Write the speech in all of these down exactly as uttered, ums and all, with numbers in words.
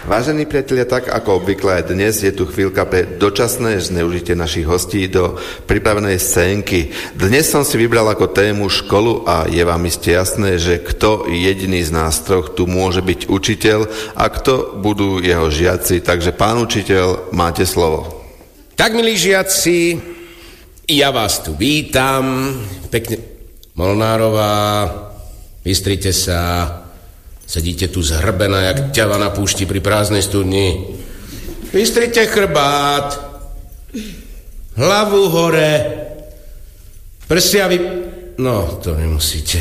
Vážení priatelia, tak ako obvykle aj dnes je tu chvíľka pre dočasné zneužitie našich hostí do pripravenej scénky. Dnes som si vybral ako tému školu a je vám iste jasné, že kto jediný z nás troch tu môže byť učiteľ a kto budú jeho žiaci. Takže pán učiteľ, máte slovo. Tak, milí žiaci, ja vás tu vítam. Pekne. Molnárová, vystrite sa. Sedíte tu zhrbená, jak ťava na púšti pri prázdnej studni. Vystrite chrbát. Hlavu hore. Prsia vy... No, to nemusíte.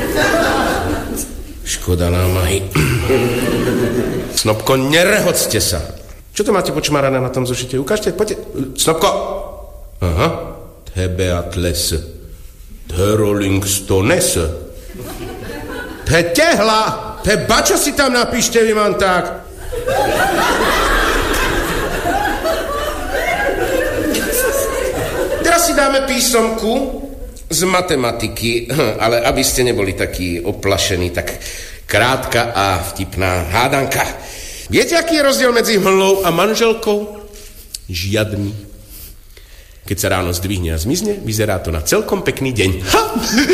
Škoda námahy. Snopko, nerehocte sa. Čo to máte počmarané na tom zošite? Ukážte, poďte. Snopko. Aha. Tebe atles. Terolingstones. Te tehla. Te bačo si tam napíšte, vy mám tak. Teraz si dáme písomku z matematiky, ale aby ste neboli takí oplašení, tak krátka a vtipná hádanka. Viete, aký je rozdiel medzi mhlou a manželkou? Žiadny. Keď sa ráno zdvihne a zmizne, vyzerá to na celkom pekný deň. Ha!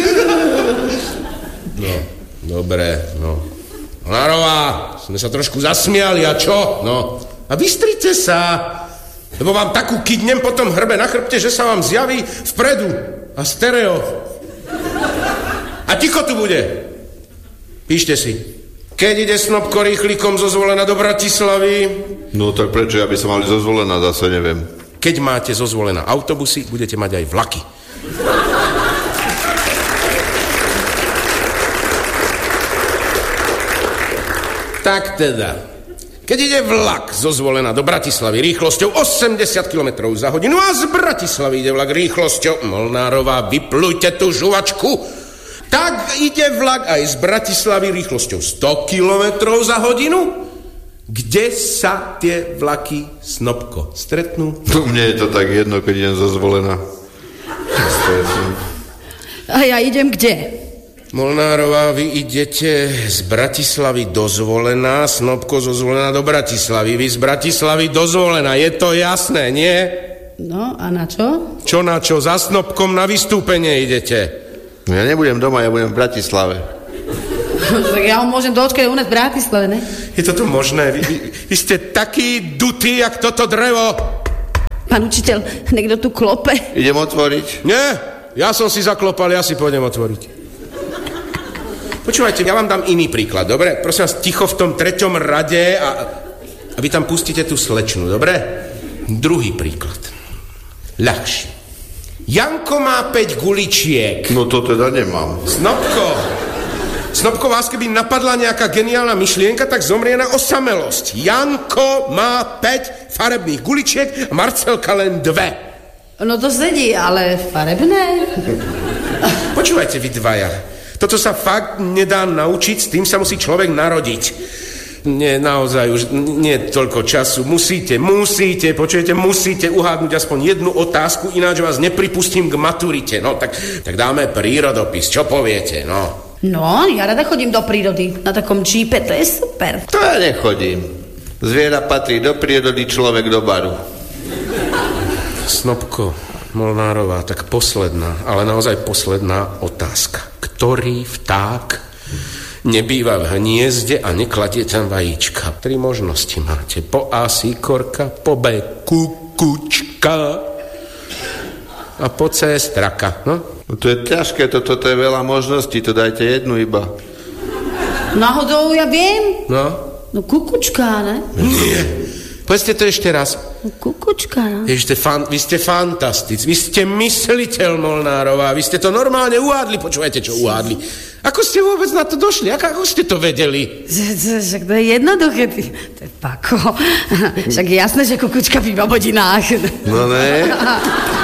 No, dobre, no. Nárová, sme sa trošku zasmiali, a čo? No, a vystrite sa, lebo vám takú kydnem potom hrbe na chrbte, že sa vám zjaví vpredu a stereo. A ticho tu bude. Píšte si. Keď ide Snopko rýchlikom zo Zvolena do Bratislavy? No tak prečo, ja by som mali zo Zvolena, zase neviem. Keď máte zo Zvolena autobusy, budete mať aj vlaky. Tak teda, keď ide vlak zo Zvolena do Bratislavy rýchlosťou osemdesiat kilometrov za hodinu a z Bratislavy ide vlak rýchlosťou... Molnárová, vyplujte tú žuvačku. Tak ide vlak aj z Bratislavy rýchlosťou sto kilometrov za hodinu. Kde sa tie vlaky, Snopko, stretnú? No, mne je to tak jedno, keď idem zo Zvolena. A ja idem kde? Molnárová, vy idete z Bratislavy do Zvolena, Snopko zo Zvolena do Bratislavy, vy z Bratislavy do Zvolena, je to jasné, nie? No, a na čo? Čo na čo? Za Snopkom na vystúpenie idete. Ja nebudem doma, ja budem v Bratislave. Tak ja ho môžem dočkať u nás v Bratislave, ne? Je toto možné? Vy, vy, vy ste taký dutý, jak toto drevo. Pán učiteľ, niekto tu klope. Idem otvoriť? Nie, ja som si zaklopal, ja si pôjdem otvoriť. Počúvajte, ja vám dám iný príklad, dobre? Prosím vás, ticho v tom treťom rade a, a vy tam pustíte tú slečnu, dobre? Druhý príklad. Ľahší. Janko má päť guličiek. No to teda nemám. Snopko, Snopko, vás keby napadla nejaká geniálna myšlienka, tak zomrie na osamelosť. Janko má päť farebných guličiek a Marcelka len dve. No to sedí, ale farebné. Počúvajte, vy dvaja. Toto sa fakt nedá naučiť, s tým sa musí človek narodiť. Nie, naozaj už nie je toľko času. Musíte, musíte, počujete, musíte uhádnuť aspoň jednu otázku, ináč vás nepripustím k maturite. No, tak, tak dáme prírodopis. Čo poviete, no? No, ja rada chodím do prírody. Na takom džípe, to je super. To ja nechodím. Zviera patrí do prírody, človek do baru. Snopko, Molnárová, tak posledná, ale naozaj posledná otázka. Ktorý vták nebýva v hniezde a nekladie tam vajíčka? Tri možnosti máte. Po A síkorka, po B kukučka a po C straka. No? No to je ťažké, toto to je veľa možností, to dajte jednu iba. Náhodou ja viem. No? No kukučka, ne? Nie. Povedzte to ešte raz. No kukučka, no. Ešte fan, vy ste fantastici, vy ste mysliteľ, Molnárová, vy ste to normálne uhádli, počúvajte, čo uhádli. Ako ste vôbec na to došli? Ako, ako ste to vedeli? Však to je jednoduché, to je pako. Však je jasné, že kukučka v babodinách. No ne?